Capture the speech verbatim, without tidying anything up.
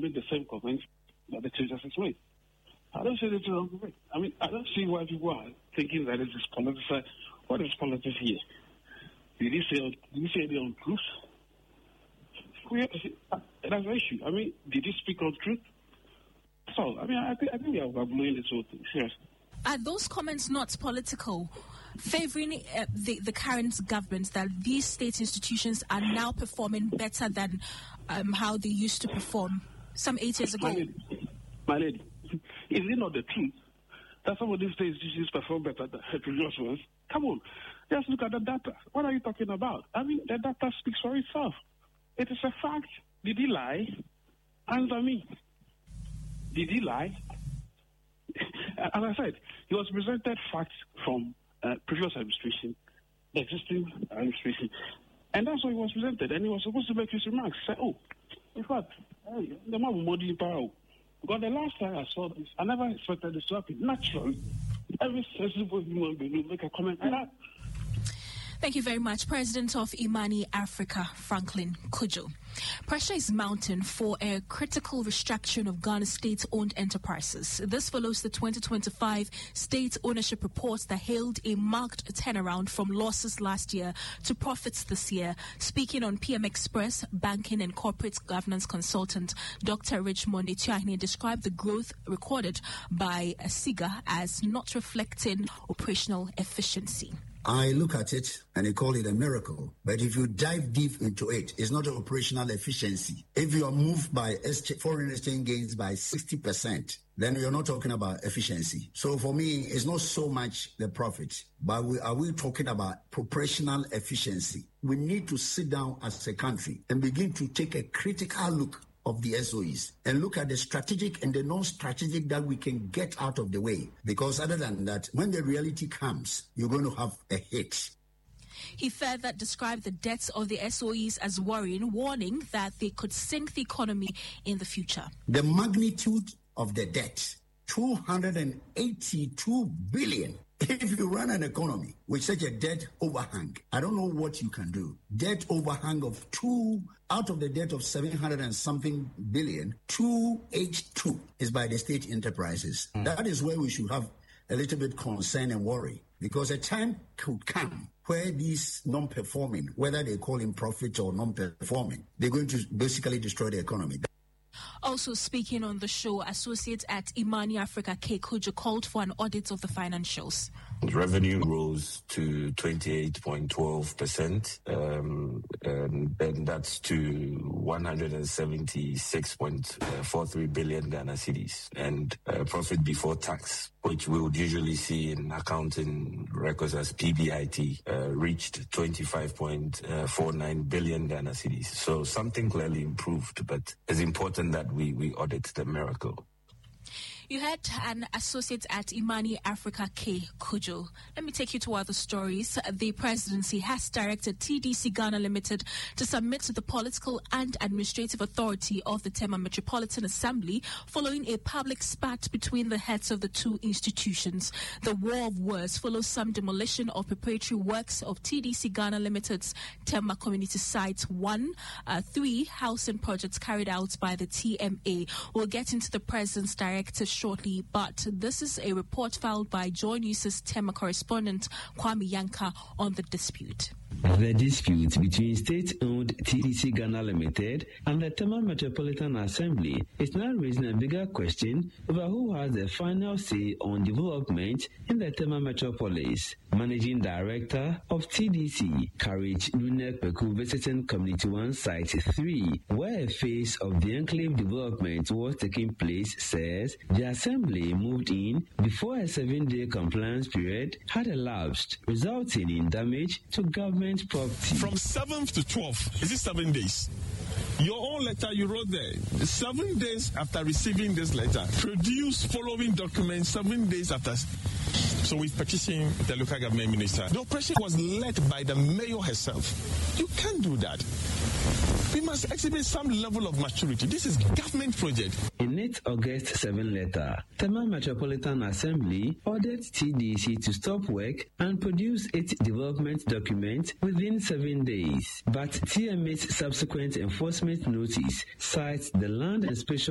made the same comments that the Chief Justice made. I don't see the wrong way. I mean, I don't see why people are thinking that it is politics. What is politics here? Did he say, did he say the untruth? That's the issue. I mean, did he speak untruth? So, I mean, I think, I think we are blowing this whole thing. Seriously. Are those comments not political, favoring uh, the, the current government, that these state institutions are now performing better than um, how they used to perform some eight years ago? My lady, my lady, is it not the truth that some of these state institutions perform better than the previous ones? Come on, just look at the data. What are you talking about? I mean, the data speaks for itself. It is a fact. Did he lie? Answer me. Did he lie? As I said, he was presented facts from uh, previous administration, the existing administration, and that's what he was presented. And he was supposed to make his remarks. Say, oh, in fact, hey, the man will model power. Because the last time I saw this, I never expected this to happen. Naturally, every sensible human being will make a comment like that. Thank you very much, President of Imani Africa, Franklin Cudjoe. Pressure is mounting for a critical restructuring of Ghana state-owned enterprises. This follows the twenty twenty-five state ownership reports that hailed a marked turnaround from losses last year to profits this year. Speaking on P M Express, banking and corporate governance consultant Doctor Richmond Etuahine described the growth recorded by SIGA as not reflecting operational efficiency. I look at it and I call it a miracle. But if you dive deep into it, it's not an operational efficiency. If you are moved by foreign exchange gains by sixty percent, then you're not talking about efficiency. So for me, it's not so much the profit, but we, are we talking about operational efficiency? We need to sit down as a country and begin to take a critical look of the S O Es and look at the strategic and the non-strategic that we can get out of the way. Because other than that, when the reality comes, you're going to have a hit. He further described the debts of the S O Es as worrying, warning that they could sink the economy in the future. The magnitude of the debt, two hundred eighty-two billion. If you run an economy with such a debt overhang, I don't know what you can do. Debt overhang of two, out of the debt of seven hundred and something billion, two H two is by the state enterprises. Mm. That is where we should have a little bit concern and worry, because a time could come where these non-performing, whether they call him profit or non-performing, they're going to basically destroy the economy. Also speaking on the show, associate at Imani Africa, K. Cudjoe, called for an audit of the financials. Revenue rose to twenty-eight point one two percent, um, and then that's to one hundred seventy-six point four three billion Ghana cedis. And uh, profit before tax, which we would usually see in accounting records as P B I T, uh, reached twenty-five point four nine billion Ghana cedis. So something clearly improved, but it's important that we, we audit the miracle. You had an associate at Imani Africa, K. Cudjoe. Let me take you to other stories. The presidency has directed T D C Ghana Limited to submit to the political and administrative authority of the Tema Metropolitan Assembly following a public spat between the heads of the two institutions. The war of words follows some demolition of preparatory works of T D C Ghana Limited's Tema Community Sites one, uh, three housing projects carried out by the T M A. We'll get into the president's directive shortly, but this is a report filed by Joy News' Tema correspondent Kwame Yanka on the dispute. The dispute between state-owned T D C Ghana Limited and the Tema Metropolitan Assembly is now raising a bigger question over who has the final say on development in the Tema Metropolis. Managing Director of T D C, Courage Nunek Peku, visiting Community one Site three, where a phase of the enclave development was taking place, says the Assembly moved in before a seven-day compliance period had elapsed, resulting in damage to government property. From seventh to twelfth, is it seven days? Your own letter you wrote there, seven days after receiving this letter, produce following documents seven days after. So we petitioned the local government minister. The operation was led by the mayor herself. You can't do that. We must exhibit some level of maturity. This is government project. In its August seventh letter, Tema Metropolitan Assembly ordered T D C to stop work and produce its development document within seven days. But T M A's subsequent enforcement notice cites the Land and Special